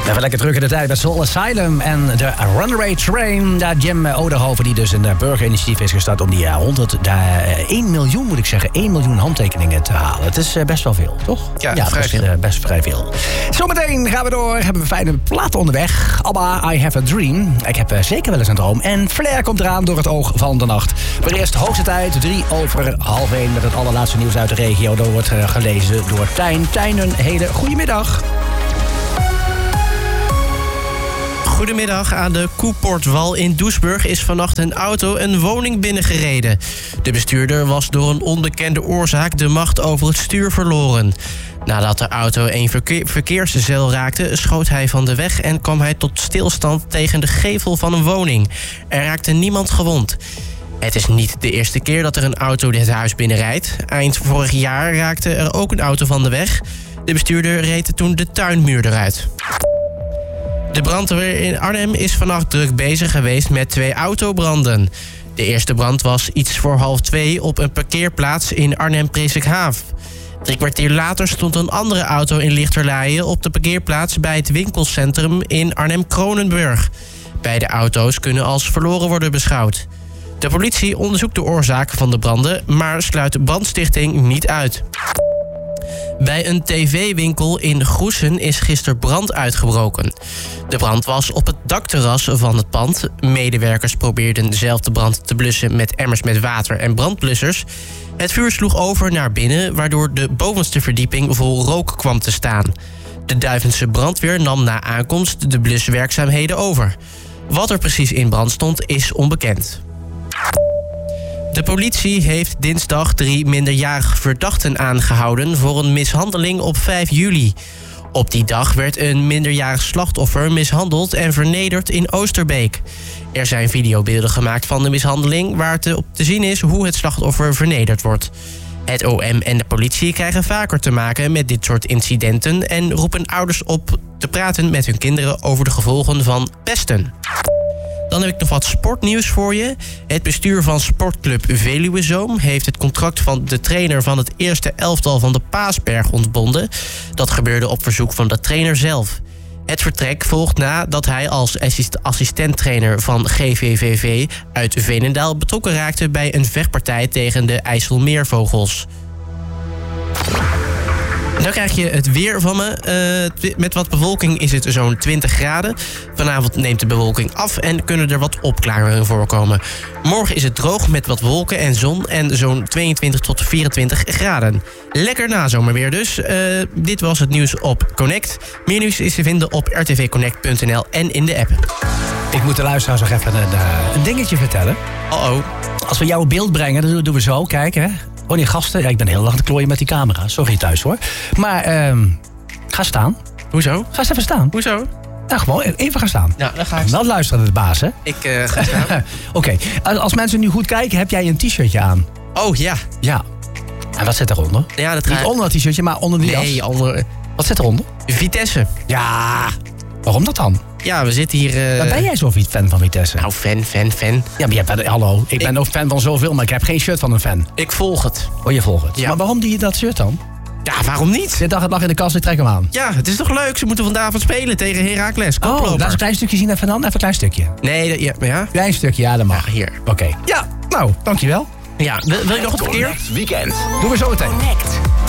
Even lekker terug in de tijd bij Soul Asylum en de Runaway Train. Daar Jim Oderhoven die dus een burgerinitiatief is gestart om die 1 miljoen, moet ik zeggen, 1 miljoen handtekeningen te halen. Het is best wel veel, toch? Ja, vrij veel. Best vrij veel. Zometeen gaan we door, hebben we fijne platen onderweg. ABBA, I Have a Dream. Ik heb zeker wel eens een droom. En Flair komt eraan door het oog van de nacht. Maar eerst hoogste tijd, 3:03 met het allerlaatste nieuws uit de regio. Dat wordt gelezen door Tijn. Tijn, een hele goede middag. Goedemiddag. Aan de Koepoortwal in Doesburg is vannacht een auto een woning binnengereden. De bestuurder was door een onbekende oorzaak de macht over het stuur verloren. Nadat de auto een verkeerszeil raakte, schoot hij van de weg en kwam hij tot stilstand tegen de gevel van een woning. Er raakte niemand gewond. Het is niet de eerste keer dat er een auto dit huis binnenrijdt. Eind vorig jaar raakte er ook een auto van de weg. De bestuurder reed toen de tuinmuur eruit. De brandweer in Arnhem is vannacht druk bezig geweest met 2 autobranden. De eerste brand was iets voor 1:30 op een parkeerplaats in Arnhem-Presikhaaf. 3 kwartier later stond een andere auto in Lichterleije op de parkeerplaats bij het winkelcentrum in Arnhem-Kronenburg. Beide auto's kunnen als verloren worden beschouwd. De politie onderzoekt de oorzaak van de branden, maar sluit brandstichting niet uit. Bij een tv-winkel in Groesen is gisteren brand uitgebroken. De brand was op het dakterras van het pand. Medewerkers probeerden zelf de brand te blussen met emmers met water en brandblussers. Het vuur sloeg over naar binnen, waardoor de bovenste verdieping vol rook kwam te staan. De Duivense brandweer nam na aankomst de bluswerkzaamheden over. Wat er precies in brand stond, is onbekend. De politie heeft dinsdag 3 minderjarige verdachten aangehouden voor een mishandeling op 5 juli. Op die dag werd een minderjarig slachtoffer mishandeld en vernederd in Oosterbeek. Er zijn videobeelden gemaakt van de mishandeling waar op te zien is hoe het slachtoffer vernederd wordt. Het OM en de politie krijgen vaker te maken met dit soort incidenten en roepen ouders op te praten met hun kinderen over de gevolgen van pesten. Dan heb ik nog wat sportnieuws voor je. Het bestuur van sportclub Veluwezoom heeft het contract van de trainer van het eerste elftal van de Paasberg ontbonden. Dat gebeurde op verzoek van de trainer zelf. Het vertrek volgt nadat hij als assistenttrainer van GVVV uit Veenendaal betrokken raakte bij een vechtpartij tegen de IJsselmeervogels. Dan krijg je het weer van me. Met wat bewolking is het zo'n 20 graden. Vanavond neemt de bewolking af en kunnen er wat opklaringen voorkomen. Morgen is het droog met wat wolken en zon en zo'n 22 tot 24 graden. Lekker nazomerweer dus. Dit was het nieuws op Connect. Meer nieuws is te vinden op rtvconnect.nl en in de app. Ik moet de luisteraars nog even een dingetje vertellen. Als we jou in beeld brengen, dan doen we zo. Kijk, hè. Oh nee, gasten. Ja, ik ben heel lang aan het klooien met die camera. Sorry thuis, hoor. Maar ga staan. Hoezo? Ga eens even staan. Hoezo? Nou, gewoon even gaan staan. Ja, dan ga ik. Wel luisteren de baas, hè? Ik ga staan. Oké. Als mensen nu goed kijken, heb jij een t-shirtje aan? Oh, ja. Ja. En wat zit eronder? Ja, dat Niet onder het t-shirtje, maar onder de jas? Nee, onder. Wat zit eronder? Vitesse. Ja. Waarom dat dan? Ja, we zitten hier... Maar ben jij zo'n fan van Vitesse? Nou, fan. Ja, maar hallo. Ik ben ook fan van zoveel, maar ik heb geen shirt van een fan. Ik volg het. Oh, je volgt het. Ja. Maar waarom doe je dat shirt dan? Ja, waarom niet? Dit dag het lag in de kast, ik trek hem aan. Ja, het is toch leuk? Ze moeten vanavond spelen tegen Heracles. Oh, laat eens een klein stukje zien even dan. Even een klein stukje. Nee, ja. Klein stukje, ja, dat mag. Ja, hier. Oké. Ja, nou, dankjewel. Ja, wil je nog het verkeer? Weekend. Doen we zo meteen. Connect.